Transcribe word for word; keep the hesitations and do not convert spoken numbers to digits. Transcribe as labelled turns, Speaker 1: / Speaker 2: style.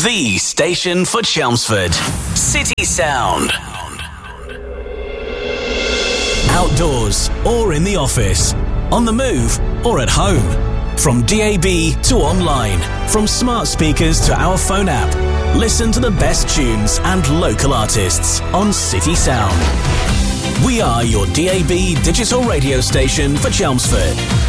Speaker 1: The station for Chelmsford. City Sound. Outdoors or in the office, on the move or at home. From D A B to online, from smart speakers to our phone app. Listen to the best tunes and local artists on City Sound. We are your D A B digital radio station for Chelmsford.